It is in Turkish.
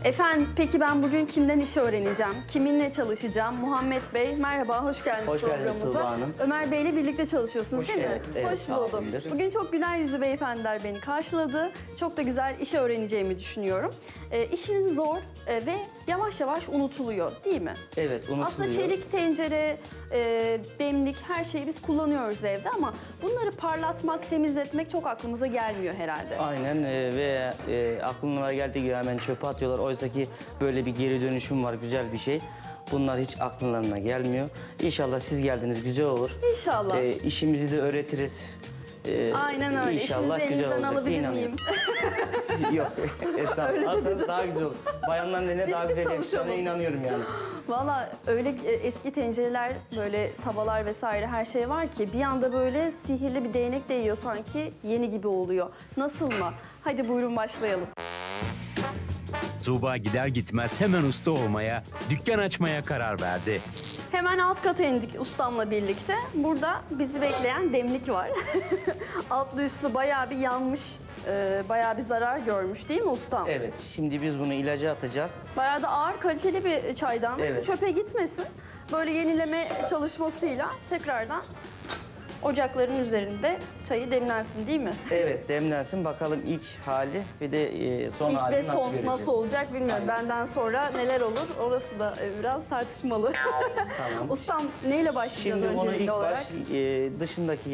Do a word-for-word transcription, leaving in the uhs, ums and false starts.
Efendim, peki ben bugün kimden iş öğreneceğim? Kiminle çalışacağım? Muhammed Bey, merhaba, hoş geldiniz Hoş geldiniz programımıza. Tuğba Hanım. Ömer Bey ile birlikte çalışıyorsunuz Hoş- değil mi? evet, evet, hoş sağ buldum. olundur. Bugün çok güler yüzlü beyefendiler beni karşıladı. Çok da güzel iş öğreneceğimi düşünüyorum. E, işiniz zor e, ve yavaş yavaş unutuluyor değil mi? Evet, unutuluyor. Aslında çelik tencere, e, demlik her şeyi biz kullanıyoruz evde ama bunları parlatmak, temizletmek çok aklımıza gelmiyor herhalde. Aynen e, ve e, aklına geldiği gibi hemen çöpe atıyorlar. Oysa ki böyle bir geri dönüşüm var, güzel bir şey. Bunlar hiç akllarına gelmiyor. İnşallah siz geldiniz, güzel olur. İnşallah. E, işimizi de öğretiriz. E, Aynen öyle. İnşallah İşinizi güzel elinizden olacak. alabilir İnanıyorum. miyim? Yok, estağfurullah. Alsanız daha güzel olur. Bayanların eline daha güzel çalışalım. yapacağına inanıyorum yani. Valla öyle e, eski tencereler, böyle tavalar vesaire her şey var ki bir anda böyle sihirli bir değnek değiyor sanki yeni gibi oluyor. Nasıl mı? Hadi buyurun başlayalım. Tuğba gider gitmez hemen usta olmaya, dükkan açmaya karar verdi. Hemen alt kata indik ustamla birlikte. Burada bizi bekleyen demlik var. Altlı üstlü bayağı bir yanmış, e, bayağı bir zarar görmüş değil mi ustam? Evet, şimdi biz bunu ilaca atacağız. Bayağı da ağır kaliteli bir çaydan. Evet. Çöpe gitmesin. Böyle yenileme çalışmasıyla tekrardan ocakların üzerinde çayı demlensin değil mi? Evet, demlensin. Bakalım ilk hali bir de e, son İlk hali ve nasıl son göreceğiz. nasıl olacak bilmiyorum. Aynen. Benden sonra neler olur orası da e, biraz tartışmalı. Tamam. Ustam neyle başlayacağız Şimdi onu öncelikli ilk olarak? baş e, dışındaki